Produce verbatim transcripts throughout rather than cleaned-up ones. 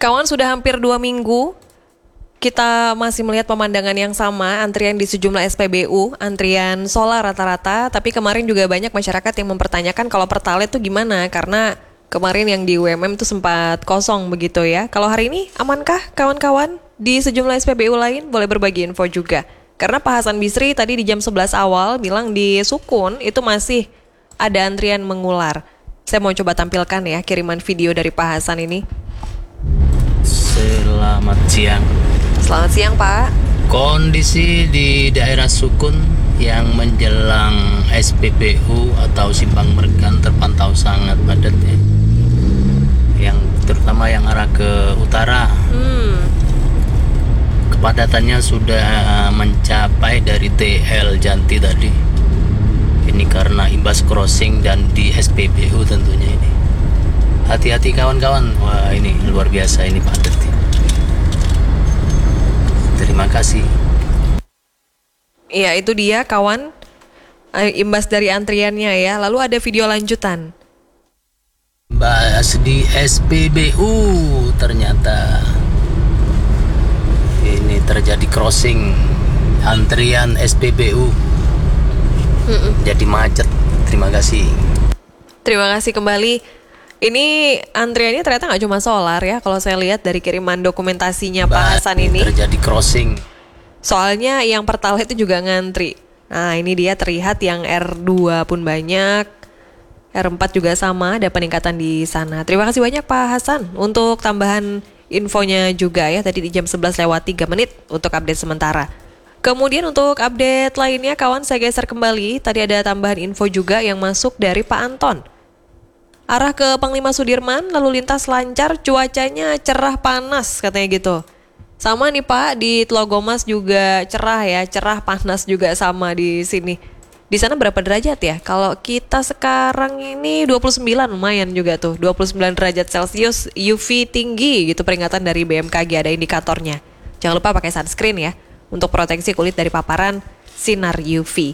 Kawan, sudah hampir dua minggu kita masih melihat pemandangan yang sama, antrian di sejumlah S P B U, antrian solar rata-rata, tapi kemarin juga banyak masyarakat yang mempertanyakan kalau Pertalite itu gimana, karena kemarin yang di U M M itu sempat kosong begitu ya. Kalau hari ini amankah kawan-kawan di sejumlah S P B U lain? Boleh berbagi info juga. Karena Pak Hasan Bisri tadi di jam sebelas awal bilang di Sukun itu masih ada antrian mengular. Saya mau coba tampilkan ya kiriman video dari Pak Hasan ini. Selamat siang. Selamat siang Pak. Kondisi di daerah Sukun yang menjelang S P B U atau Simpang Mergan terpantau sangat padat ya. Yang terutama yang arah ke utara. Hmm. Kepadatannya sudah mencapai dari T L Janti tadi. Ini karena imbas crossing dan di S P B U tentunya ini. Hati-hati kawan-kawan. Wah, ini luar biasa ini padat. Terima kasih. Iya, itu dia kawan, imbas dari antriannya ya. Lalu ada video lanjutan. Bahas di S P B U ternyata ini terjadi crossing antrian S P B U. Mm-mm. Jadi macet. Terima kasih. Terima kasih kembali. Ini antriannya ternyata nggak cuma solar ya. Kalau saya lihat dari kiriman dokumentasinya Pak Hasan ini terjadi crossing. Soalnya yang Pertalite itu juga ngantri. Nah ini dia terlihat yang R dua pun banyak, R empat juga sama, ada peningkatan di sana. Terima kasih banyak Pak Hasan untuk tambahan infonya juga ya. Tadi di jam sebelas lewat tiga menit untuk update sementara. Kemudian untuk update lainnya kawan, saya geser kembali. Tadi ada tambahan info juga yang masuk dari Pak Anton. Arah ke Panglima Sudirman, lalu lintas lancar, cuacanya cerah panas katanya gitu. Sama nih Pak, di Tlogomas juga cerah ya, cerah panas juga sama di sini. Di sana berapa derajat ya? Kalau kita sekarang ini dua puluh sembilan, lumayan juga tuh, dua puluh sembilan derajat Celcius, U V tinggi gitu peringatan dari B M K G, ada indikatornya. Jangan lupa pakai sunscreen ya, untuk proteksi kulit dari paparan sinar U V.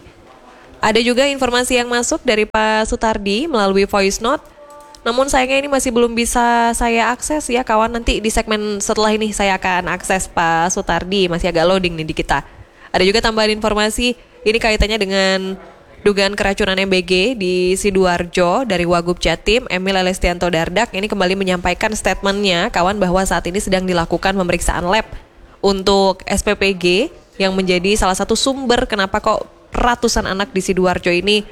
Ada juga informasi yang masuk dari Pak Sutardi melalui voice note. Namun sayangnya ini masih belum bisa saya akses ya kawan. Nanti di segmen setelah ini saya akan akses Pak Sutardi. Masih agak loading nih di kita. Ada juga tambahan informasi. Ini kaitannya dengan dugaan keracunan M B G di Sidoarjo dari Wagub Jatim, Emil Elestianto Dardak. Ini kembali menyampaikan statementnya kawan bahwa saat ini sedang dilakukan pemeriksaan lab untuk S P P G yang menjadi salah satu sumber kenapa kok ratusan anak di Sidoarjo ini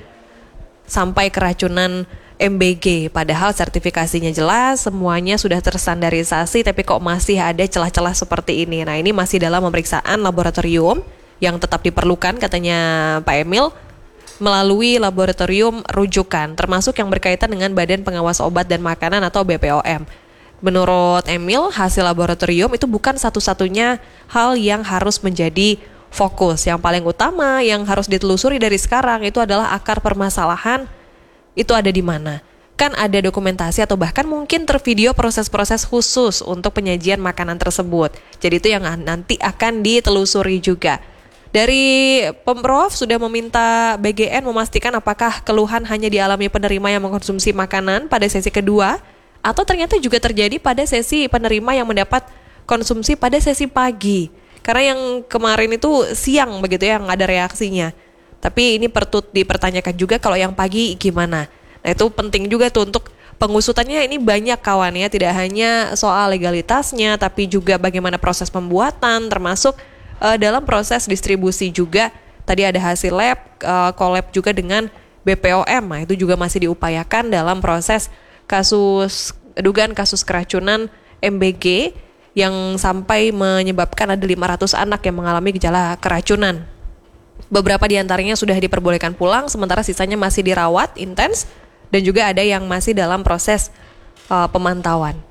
sampai keracunan M B G, padahal sertifikasinya jelas, semuanya sudah terstandarisasi, tapi kok masih ada celah-celah seperti ini. Nah ini masih dalam pemeriksaan laboratorium yang tetap diperlukan katanya Pak Emil melalui laboratorium rujukan, termasuk yang berkaitan dengan Badan Pengawas Obat dan Makanan atau B P O M. Menurut Emil, hasil laboratorium itu bukan satu-satunya hal yang harus menjadi fokus. Yang paling utama yang harus ditelusuri dari sekarang itu adalah akar permasalahan itu ada di mana. Kan ada dokumentasi atau bahkan mungkin tervideo proses-proses khusus untuk penyajian makanan tersebut. Jadi itu yang nanti akan ditelusuri juga. Dari Pemprov sudah meminta B G N memastikan apakah keluhan hanya dialami penerima yang mengkonsumsi makanan pada sesi kedua atau ternyata juga terjadi pada sesi penerima yang mendapat konsumsi pada sesi pagi. Karena yang kemarin itu siang begitu ya yang ada reaksinya. Tapi ini perlu dipertanyakan juga kalau yang pagi gimana. Nah itu penting juga tuh untuk pengusutannya ini banyak kawan ya. Tidak hanya soal legalitasnya tapi juga bagaimana proses pembuatan termasuk uh, dalam proses distribusi juga. Tadi ada hasil lab, uh, collab juga dengan B P O M. Nah itu juga masih diupayakan dalam proses kasus dugaan kasus keracunan M B G yang sampai menyebabkan ada lima ratus anak yang mengalami gejala keracunan. Beberapa di antaranya sudah diperbolehkan pulang, sementara sisanya masih dirawat intens dan juga ada yang masih dalam proses uh, pemantauan.